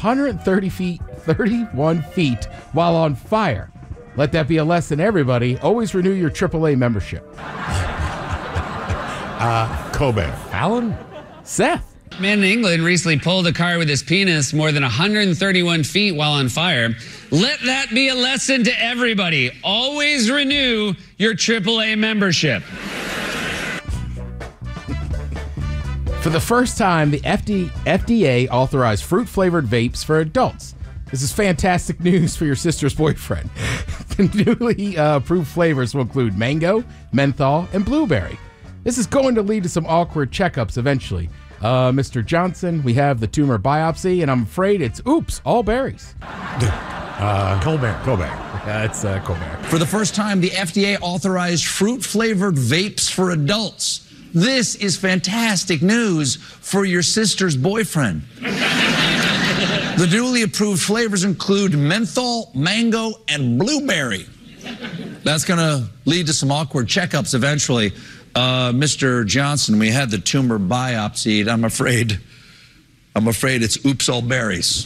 31 feet while on fire. Let that be a lesson, everybody. Always renew your AAA membership. Colbert. Alan? Seth. Man in England recently pulled a car with his penis more than 131 feet while on fire. Let that be a lesson to everybody. Always renew your AAA membership. For the first time, the FDA authorized fruit-flavored vapes for adults. This is fantastic news for your sister's boyfriend. The newly approved flavors will include mango, menthol, and blueberry. This is going to lead to some awkward checkups eventually. Mr. Johnson, we have the tumor biopsy, and I'm afraid it's, all berries. Colbert. It's Colbert. For the first time, the FDA authorized fruit-flavored vapes for adults. This is fantastic news for your sister's boyfriend. The newly approved flavors include menthol, mango, and blueberry. That's going to lead to some awkward checkups eventually. Mr. Johnson, we had the tumor biopsied. I'm afraid it's all berries.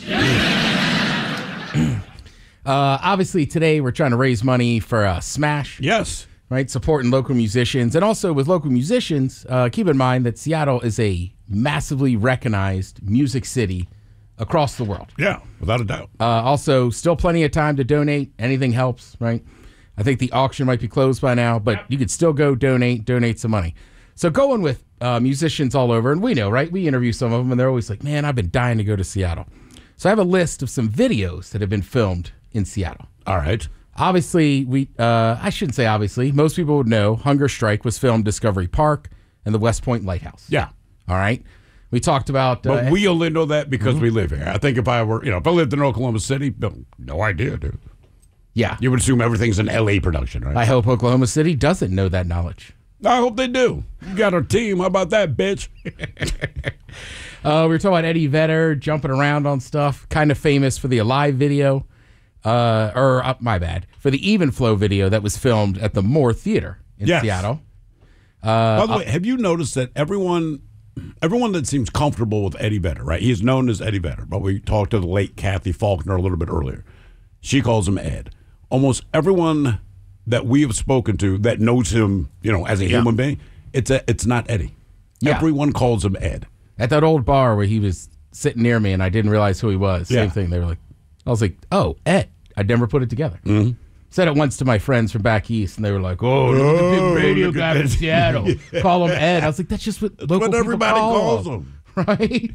Obviously, today we're trying to raise money for Smash. Yes. Right, supporting local musicians. And also with local musicians, keep in mind that Seattle is a massively recognized music city across the world. Yeah, without a doubt. Also, still plenty of time to donate. Anything helps, right? I think the auction might be closed by now, but you could still go donate some money. So going with musicians all over, and we know, right? We interview some of them, and they're always like, man, I've been dying to go to Seattle. So I have a list of some videos that have been filmed in Seattle. All right. Obviously, I shouldn't say obviously. Most people would know Hunger Strike was filmed Discovery Park and the West Point Lighthouse. Yeah. All right. We talked about... But we only know that because we live here. I think if I lived in Oklahoma City, no idea, dude. Yeah. You would assume everything's an L.A. production, right? I hope Oklahoma City doesn't know that knowledge. I hope they do. You got our team. How about that, bitch? We were talking about Eddie Vedder jumping around on stuff. Kind of famous for the Alive video. My bad. For the Even Flow video that was filmed at the Moore Theater in Seattle. By the way, have you noticed that everyone that seems comfortable with Eddie Vedder, right? He's known as Eddie Vedder, but we talked to the late Kathy Faulkner a little bit earlier. She calls him Ed. Almost everyone that we have spoken to that knows him, as a human being, it's not Eddie. Yeah. Everyone calls him Ed. At that old bar where he was sitting near me and I didn't realize who he was. Same Yeah. thing. They were like, I was like, oh, Ed. I'd never put it together. Mm-hmm. Said it once to my friends from back east, and they were like, "Oh, look at the big radio guy from Seattle. Call him Ed." I was like, "That's just what local people everybody calls him, him,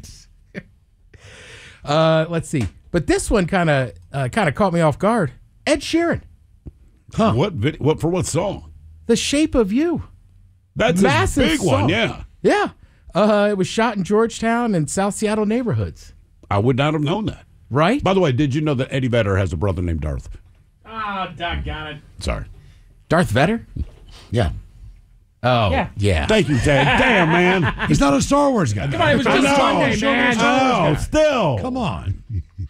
right?" Let's see, but this one kind of caught me off guard. Ed Sheeran. Huh? What for? What song? "The Shape of You." That's massive a big song. one. Yeah. Yeah. It was shot in Georgetown and South Seattle neighborhoods. I would not have known that. Right? By the way, did you know that Eddie Vedder has a brother named Darth? Oh, doggone it. Sorry. Darth Vedder? Yeah. Oh, yeah. Thank you, Ted. Damn, man. He's not a Star Wars guy. Come on, it was just Sunday, man. Oh, still. Come on.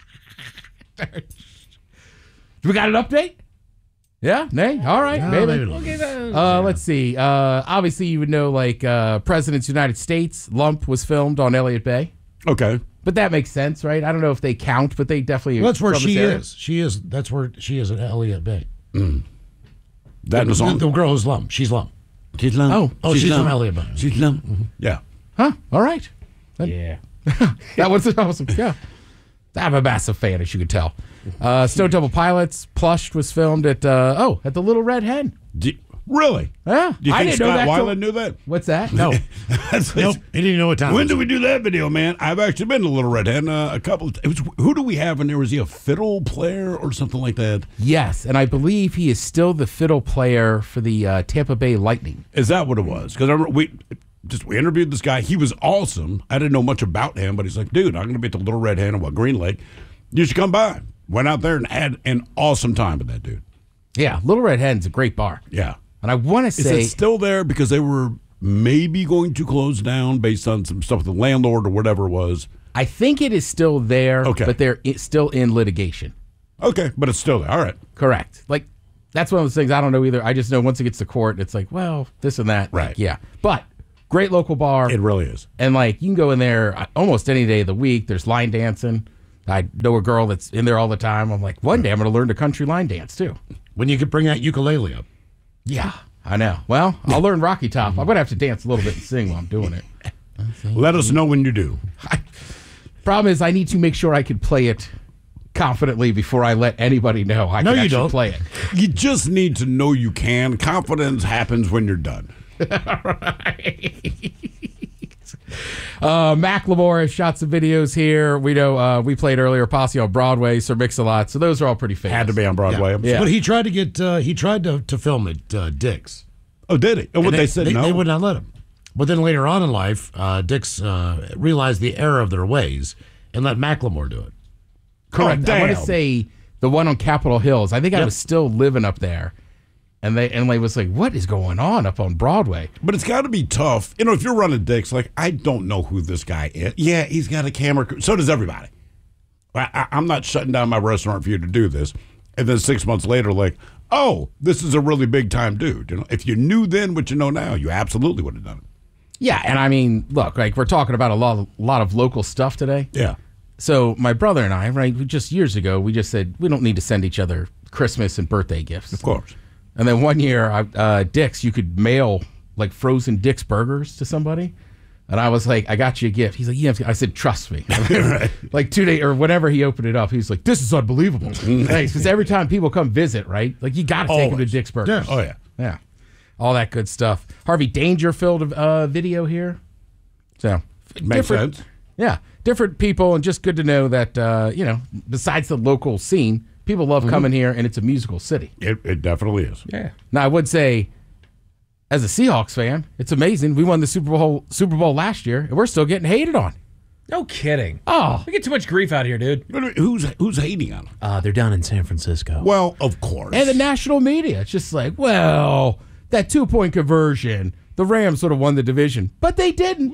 We got an update? Yeah? Nay? All right. No, maybe. maybe. Let's see. Obviously, you would know, President's United States, Lump was filmed on Elliott Bay. Okay. But that makes sense, right? I don't know if they count, but they definitely... Well, that's where from she this area. is. That's where she is at Elliott Bay. That was on. The girl who's Lump. She's Lump. She's Lump. Oh, she's from Elliott Bay. She's Lump. Yeah. Huh? All right. Yeah. That was awesome. Yeah. I'm a massive fan, as you could tell. Stone Temple Pilots, Plushed was filmed at the Little Red Hen. Really? Yeah. Do you I think didn't know Scott that Weiland knew that? What's that? No. Nope. He didn't know what time. When did we do that video, man? I've actually been to Little Red Hen a couple of times. Who do we have in there? Was he a fiddle player or something like that? Yes, and I believe he is still the fiddle player for the Tampa Bay Lightning. Is that what it was? Because I remember we interviewed this guy. He was awesome. I didn't know much about him, but he's like, dude, I'm going to be at the Little Red Hen in Green Lake. You should come by. Went out there and had an awesome time with that dude. Yeah, Little Red Hen's a great bar. Yeah. And I want to say... Is it still there? Because they were maybe going to close down based on some stuff with the landlord or whatever it was. I think it is still there, Okay. but they're still in litigation. Okay, but it's still there. All right. Correct. That's one of those things I don't know either. I just know once it gets to court, it's like, well, this and that. Right. Yeah. But great local bar. It really is. And you can go in there almost any day of the week. There's line dancing. I know a girl that's in there all the time. I'm like, one day I'm going to learn the country line dance too. When you could bring that ukulele up. Yeah, I know. Well, I'll learn Rocky Top. I'm going to have to dance a little bit and sing while I'm doing it. Let us know when you do. Problem is, I need to make sure I can play it confidently before I let anybody know I can actually play it. You just need to know you can. Confidence happens when you're done. Macklemore has shot some videos here. We know we played earlier Posse on Broadway, Sir Mix-a-Lot. So those are all pretty famous. Had to be on Broadway. Yeah. But he tried to get to film at Dick's. Oh, did he? Oh, they said no? They would not let him. But then later on in life, Dick's realized the error of their ways and let Macklemore do it. Correct. Oh, I want to say the one on Capitol Hills. I think I was still living up there. And they was like, what is going on up on Broadway? But it's got to be tough. You know, if you're running Dick's, like, I don't know who this guy is. Yeah, he's got a camera crew. So does everybody. I'm not shutting down my restaurant for you to do this. And then 6 months later, like, oh, this is a really big-time dude. You know, if you knew then what you know now, you absolutely would have done it. Yeah, and I mean, look, like we're talking about a lot of local stuff today. Yeah. So my brother and I, right, just years ago, we just said we don't need to send each other Christmas and birthday gifts. Of course. And then one year, Dick's, you could mail like frozen Dick's burgers to somebody. And I was like, I got you a gift. He's like, yeah. I said, trust me. Right. Like 2 days or whenever he opened it up, he was like, this is unbelievable. Because every time people come visit, right, like you got to take them to Dick's Burgers. Yeah. Oh, yeah. Yeah. All that good stuff. Harvey Dangerfield video here. So Makes sense. Yeah. Different people, and just good to know that, besides the local scene, people love coming here, and it's a musical city. It definitely is. Yeah. Now, I would say, as a Seahawks fan, it's amazing. We won the Super Bowl last year, and we're still getting hated on. No kidding. Oh. We get too much grief out here, dude. Who's hating on them? They're down in San Francisco. Well, of course. And the national media, it's just like, well, that 2-point conversion, the Rams sort of won the division. But they didn't.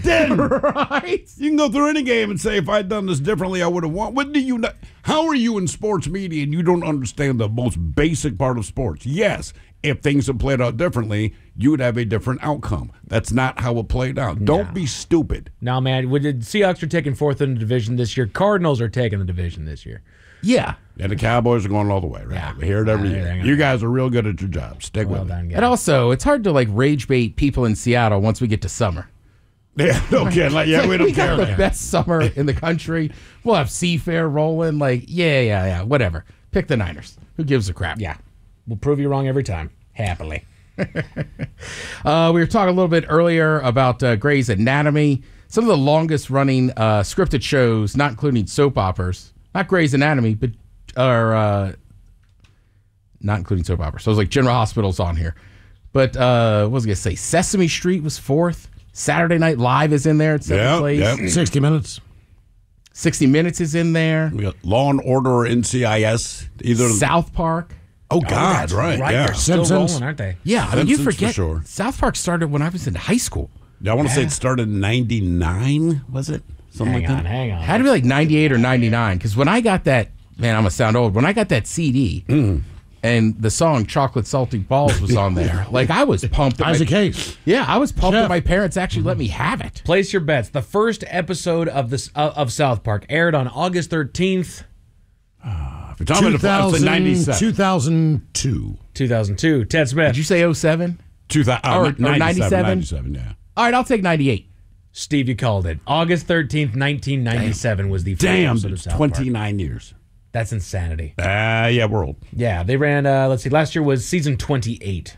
Right? You can go through any game and say, if I'd done this differently, I would have won. What do you know? How are you in sports media and you don't understand the most basic part of sports? Yes, if things had played out differently, you would have a different outcome. That's not how it played out. Don't be stupid. No, man. The Seahawks are taking fourth in the division this year. Cardinals are taking the division this year. Yeah. And the Cowboys are going all the way, right? Yeah. We hear it every year. You guys are real good at your job. Stick with it. And also, it's hard to like rage bait people in Seattle once we get to summer. Yeah, no kidding. Like, yeah, we don't care. We got the best summer in the country. We'll have Seafair rolling. Like, yeah, whatever. Pick the Niners. Who gives a crap? Yeah. We'll prove you wrong every time. Happily. We were talking a little bit earlier about Grey's Anatomy. Some of the longest running scripted shows, not including soap operas. Not Grey's Anatomy, but not including soap operas. So it was like General Hospital's on here. But what was I going to say? Sesame Street was fourth. Saturday Night Live is in there at second place. Yeah. 60 Minutes. 60 Minutes is in there. We got Law and Order or NCIS. Either South Park. Oh, God, right. Yeah. They're still Simpsons. rolling, aren't they? Yeah, I mean, you Simpsons forget. for sure. South Park started when I was in high school. I want to say it started in 99, was it? Something Hang on. Had to be like 98 or 99, because when I got that, man, I'm going to sound old. When I got that CD and the song Chocolate Salty Balls was on there, like I was pumped. Isaac Hayes. Yeah, I was pumped Chef. that my parents actually let me have it. Place your bets. The first episode of this of South Park aired on August 13th, If you're talking about the 97. 2002. 2002. Ted Smith. Did you say 07? 2000, Or 97? 97, yeah. All right, I'll take 98. Steve, you called it. August 13th, 1997 was the first Damn, episode of South Park. 29 years. That's insanity. Yeah, we're old. Yeah, they ran, let's see, last year was season 28.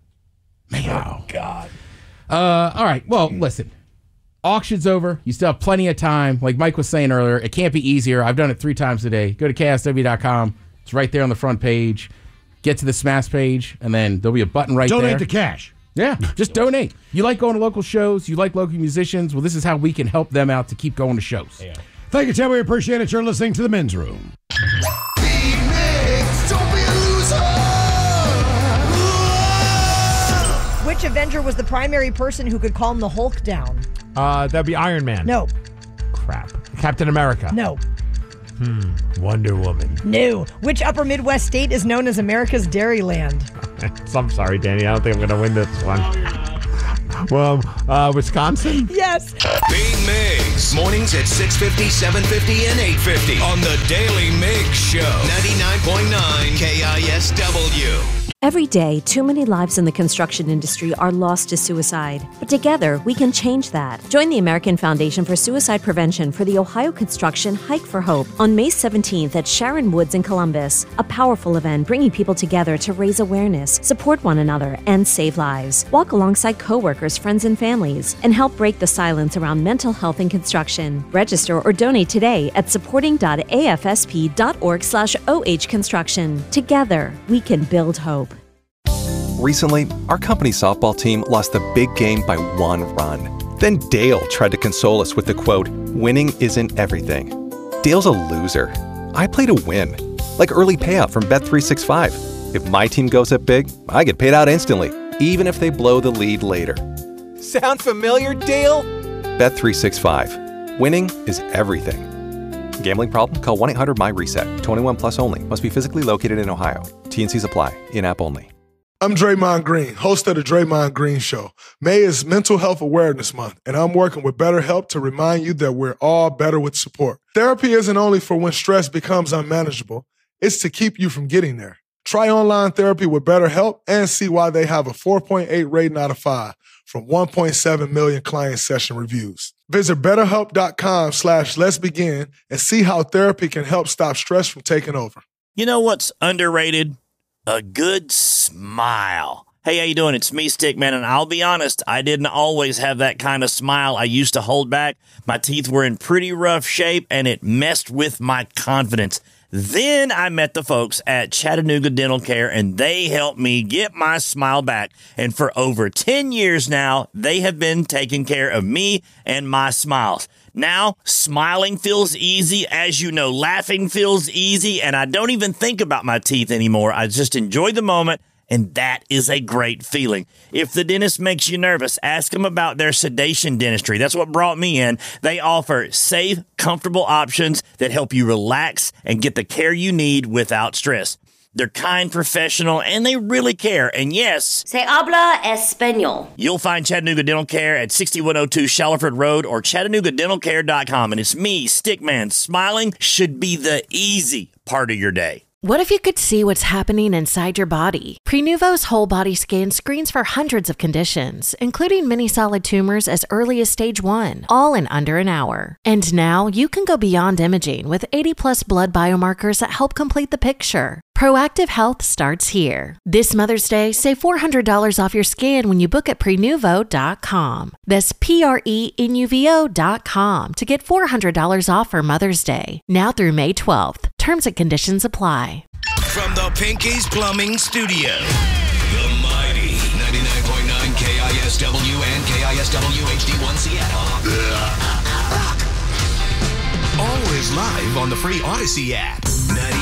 Wow. God. All right, well, listen. Auction's over. You still have plenty of time. Like Mike was saying earlier, it can't be easier. I've done it 3 times a day. Go to KSW.com. It's right there on the front page. Get to the Smash page, and then there'll be a button right there. Donate to cash. Yeah, just donate. You like going to local shows. You like local musicians. Well, this is how we can help them out to keep going to shows. Yeah. Thank you, Tim. We appreciate it. You're listening to The Men's Room. Which Avenger was the primary person who could calm the Hulk down? That'd be Iron Man. No. Crap. Captain America. No. Wonder Woman. No. Which upper Midwest state is known as America's Dairyland? I'm sorry, Danny. I don't think I'm going to win this one. Well, Wisconsin? Yes. Big Mig. Migs. Mornings at 6:50, 7:50, and 8:50 on The Daily Migs Show. 99.9 KISW. Every day, too many lives in the construction industry are lost to suicide. But together, we can change that. Join the American Foundation for Suicide Prevention for the Ohio Construction Hike for Hope on May 17th at Sharon Woods in Columbus. A powerful event bringing people together to raise awareness, support one another, and save lives. Walk alongside coworkers, friends, and families, and help break the silence around mental health in construction. Register or donate today at supporting.afsp.org/OH Construction. Together, we can build hope. Recently, our company's softball team lost the big game by 1 run. Then Dale tried to console us with the quote, "Winning isn't everything." Dale's a loser. I play to win. Like early payout from Bet365. If my team goes up big, I get paid out instantly, even if they blow the lead later. Sound familiar, Dale? Bet365. Winning is everything. Gambling problem? Call 1-800-MY-RESET. 21 plus only. Must be physically located in Ohio. T&Cs apply. In-app only. I'm Draymond Green, host of the Draymond Green Show. May is Mental Health Awareness Month, and I'm working with BetterHelp to remind you that we're all better with support. Therapy isn't only for when stress becomes unmanageable, it's to keep you from getting there. Try online therapy with BetterHelp and see why they have a 4.8 rating out of 5 from 1.7 million client session reviews. Visit BetterHelp.com/let'sbegin and see how therapy can help stop stress from taking over. You know what's underrated? A good smile. Hey, how you doing? It's me, Stickman, and I'll be honest, I didn't always have that kind of smile I used to hold back. My teeth were in pretty rough shape, and it messed with my confidence. Then I met the folks at Chattanooga Dental Care, and they helped me get my smile back. And for over 10 years now, they have been taking care of me and my smiles. Now, smiling feels easy. As you know, laughing feels easy, and I don't even think about my teeth anymore. I just enjoy the moment, and that is a great feeling. If the dentist makes you nervous, ask them about their sedation dentistry. That's what brought me in. They offer safe, comfortable options that help you relax and get the care you need without stress. They're kind, professional, and they really care. And yes, se habla español. You'll find Chattanooga Dental Care at 6102 Shallowford Road or ChattanoogaDentalCare.com. And it's me, Stickman. Smiling should be the easy part of your day. What if you could see what's happening inside your body? Prenuvo's whole body scan screens for hundreds of conditions, including many solid tumors as early as stage 1, all in under an hour. And now you can go beyond imaging with 80+ blood biomarkers that help complete the picture. Proactive health starts here. This Mother's Day, save $400 off your scan when you book at Prenuvo.com. That's Prenuvo.com to get $400 off for Mother's Day. Now through May 12th. Terms and conditions apply. From the Pinky's Plumbing Studio, the mighty 99.9 KISW and KISW HD1 Seattle. Always live on the free Odyssey app.